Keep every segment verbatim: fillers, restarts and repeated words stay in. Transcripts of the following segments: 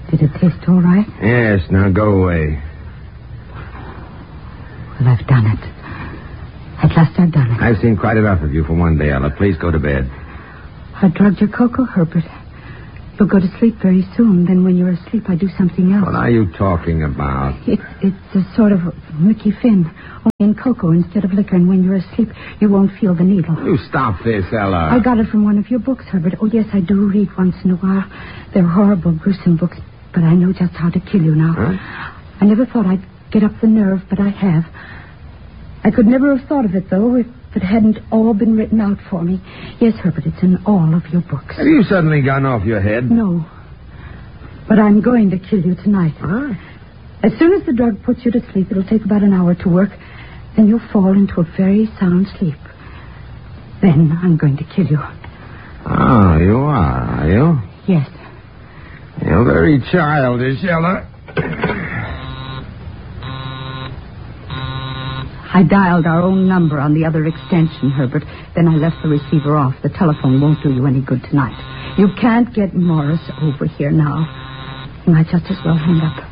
Did it taste all right? Yes, now go away. Well, I've done it. At last I've done it. I've seen quite enough of you for one day, Ella. Please go to bed. I drugged your cocoa, Herbert. You'll go to sleep very soon. Then when you're asleep, I do something else. What are you talking about? It's, it's a sort of Mickey Finn, only in cocoa instead of liquor. And when you're asleep, you won't feel the needle. You stop this, Ella. I got it from one of your books, Herbert. Oh, yes, I do read once in a while. They're horrible, gruesome books, but I know just how to kill you now. Huh? I never thought I'd get up the nerve, but I have. I could never have thought of it, though, if it hadn't all been written out for me. Yes, Herbert, it's in all of your books. Have you suddenly gone off your head? No. But I'm going to kill you tonight. Huh? As soon as the drug puts you to sleep, it'll take about an hour to work. Then you'll fall into a very sound sleep. Then I'm going to kill you. Oh, you are, are you? Yes. You're very childish, Ella. I dialed our own number on the other extension, Herbert. Then I left the receiver off. The telephone won't do you any good tonight. You can't get Morris over here now. You might just as well hang up.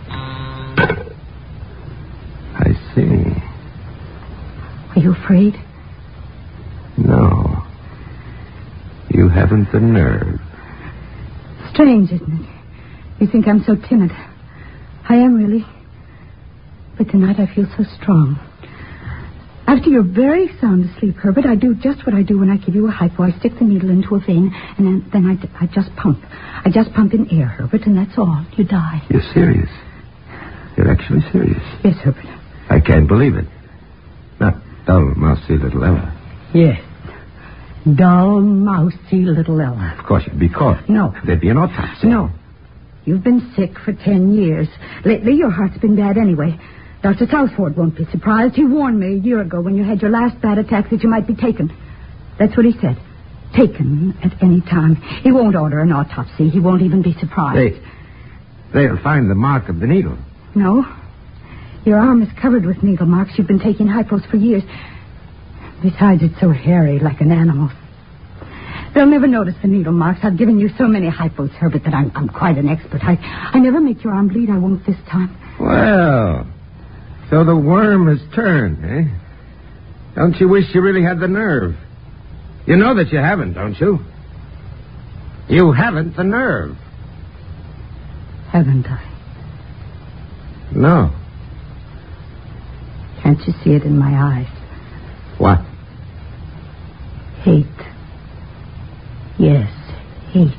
I see. Are you afraid? No. You haven't the nerve. Strange, isn't it? You think I'm so timid. I am, really. But tonight I feel so strong. After you're very sound asleep, Herbert, I do just what I do when I give you a hypo. I stick the needle into a vein, and then, then I, I just pump. I just pump in air, Herbert, and that's all. You die. You're serious? You're actually serious? Yes, Herbert. I can't believe it. Not dull, mousy little Ella. Yes. Dull, mousy little Ella. Of course, you'd be caught. No. There'd be an autopsy. No. You've been sick for ten years. Lately, your heart's been bad anyway. Doctor Southford won't be surprised. He warned me a year ago when you had your last bad attack that you might be taken. That's what he said. Taken at any time. He won't order an autopsy. He won't even be surprised. They, they'll find the mark of the needle. No. Your arm is covered with needle marks. You've been taking hypos for years. Besides, it's so hairy, like an animal. They'll never notice the needle marks. I've given you so many hypos, Herbert, that I'm, I'm quite an expert. I, I never make your arm bleed. I won't this time. Well, so the worm has turned, eh? Don't you wish you really had the nerve? You know that you haven't, don't you? You haven't the nerve. Haven't I? No. Can't you see it in my eyes? What? Hate. Yes, hate.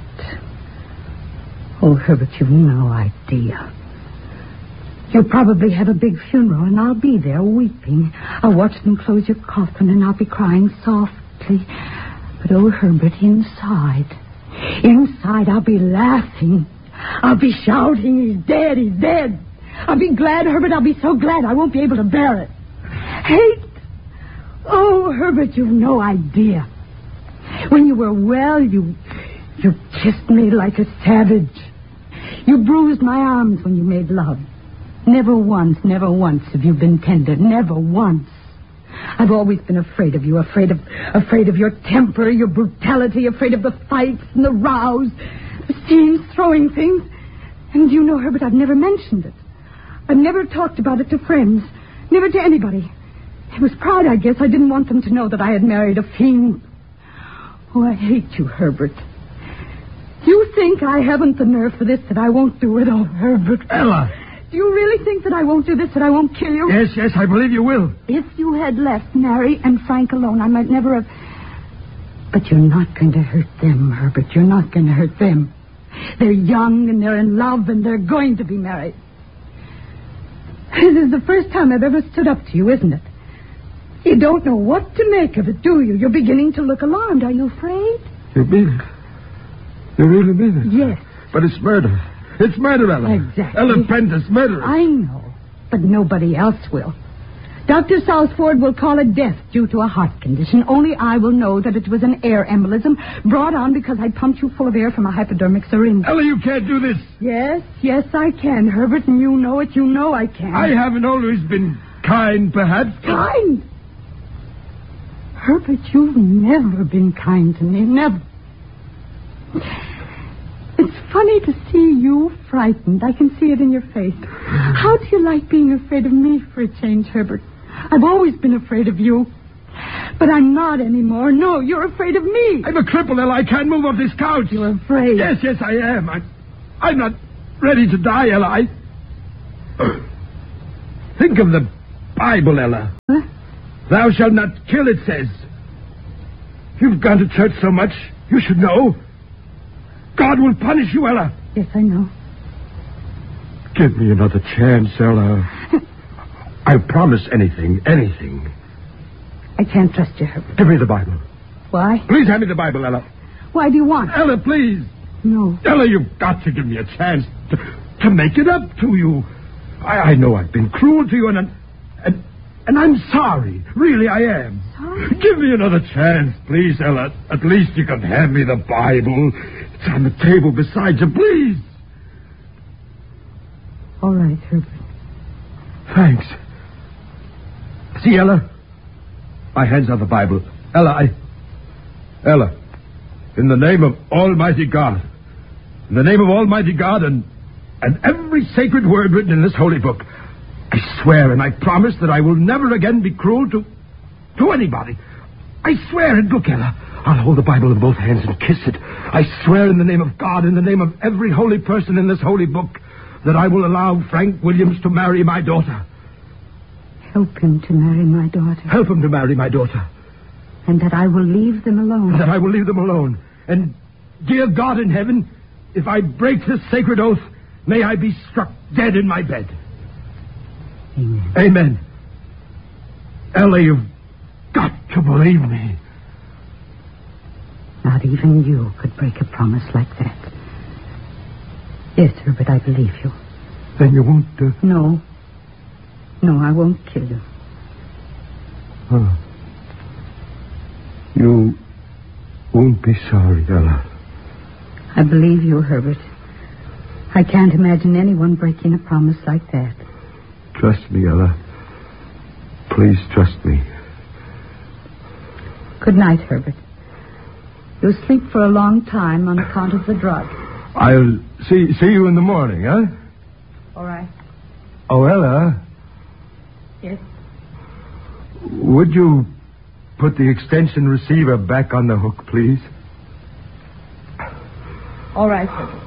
Oh, Herbert, you've no idea. You'll probably have a big funeral, and I'll be there weeping. I'll watch them close your coffin, and I'll be crying softly. But, oh, Herbert, inside, inside, I'll be laughing. I'll be shouting, he's dead, he's dead. I'll be glad, Herbert, I'll be so glad I won't be able to bear it. Hate. Oh, Herbert, you've no idea. When you were well, you, you kissed me like a savage. You bruised my arms when you made love. Never once, never once have you been tender. Never once. I've always been afraid of you, afraid of afraid of your temper, your brutality, afraid of the fights and the rows, the scenes, throwing things. And you know, Herbert, I've never mentioned it. I've never talked about it to friends, never to anybody. It was pride, I guess. I didn't want them to know that I had married a fiend. Oh, I hate you, Herbert. You think I haven't the nerve for this, that I won't do it? Oh, Herbert. Ella. Do you really think that I won't do this, that I won't kill you? Yes, yes, I believe you will. If you had left Mary and Frank alone, I might never have... But you're not going to hurt them, Herbert. You're not going to hurt them. They're young, and they're in love, and they're going to be married. This is the first time I've ever stood up to you, isn't it? You don't know what to make of it, do you? You're beginning to look alarmed. Are you afraid? You mean it? You really mean it? Yes. But it's murder. It's murder, Ella. Exactly. Ella Prentice, murder. I know, but nobody else will. Doctor Southford will call it death due to a heart condition. Only I will know that it was an air embolism brought on because I pumped you full of air from a hypodermic syringe. Ella, you can't do this. Yes, yes, I can, Herbert, and you know it. You know I can. I haven't always been kind, perhaps. Kind? Herbert, you've never been kind to me. Never. It's funny to see you frightened. I can see it in your face. How do you like being afraid of me for a change, Herbert? I've always been afraid of you. But I'm not anymore. No, you're afraid of me. I'm a cripple, Ella. I can't move off this couch. You're afraid. Yes, yes, I am. I'm, I'm not ready to die, Ella. I... Think of the Bible, Ella. Huh? Thou shalt not kill, it says. You've gone to church so much, you should know. God will punish you, Ella. Yes, I know. Give me another chance, Ella. I'll promise anything, anything. I can't trust you, Herbert. Give me the Bible. Why? Please hand me the Bible, Ella. Why do you want it? Ella, please. No. Ella, you've got to give me a chance to, to make it up to you. I, I know I've been cruel to you, and, and and I'm sorry. Really, I am. Sorry? Give me another chance, please, Ella. At least you can hand me the Bible. It's on the table beside you, please. All right, Herbert. Thanks. See, Ella? My hands on the Bible. Ella, I... Ella, in the name of Almighty God, in the name of Almighty God and, and every sacred word written in this holy book, I swear and I promise that I will never again be cruel to, to anybody. I swear it. Look, Ella, I'll hold the Bible in both hands and kiss it. I swear in the name of God, in the name of every holy person in this holy book, that I will allow Frank Williams to marry my daughter. Help him to marry my daughter. Help him to marry my daughter. And that I will leave them alone. That I will leave them alone. And, dear God in heaven, if I break this sacred oath, may I be struck dead in my bed. Amen. Amen. Ella, you've got to believe me. Not even you could break a promise like that. Yes, Herbert, I believe you. Then you won't... Uh... No. No, I won't kill you. Oh. You won't be sorry, Ella. I believe you, Herbert. I can't imagine anyone breaking a promise like that. Trust me, Ella. Please trust me. Good night, Herbert. You'll sleep for a long time on account of the drug. I'll see see you in the morning, huh? All right. Oh, Ella. Yes? Would you put the extension receiver back on the hook, please? All right, Herbert.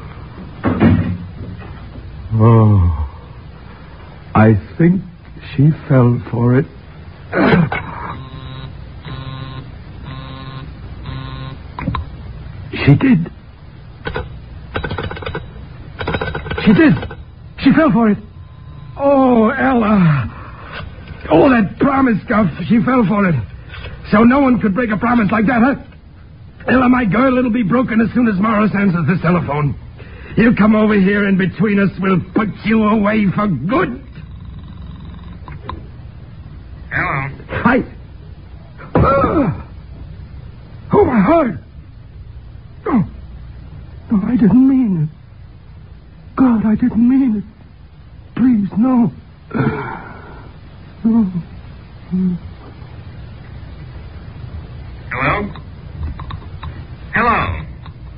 Oh. I think she fell for it. She did. She did. She fell for it. Oh, Ella. Oh, that promise stuff. She fell for it. So no one could break a promise like that, huh? Ella, my girl, it'll be broken as soon as Morris answers this telephone. He'll come over here, and between us, we'll put you away for good. Hello. I... Uh, oh, my heart. No. No, I didn't mean it. God, I didn't mean it. Please, no. No. Hello? Hello?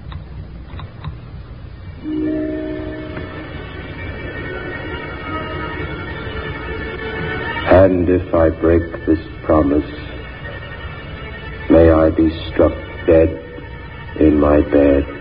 And if I break this promise, may I be struck dead in my bed.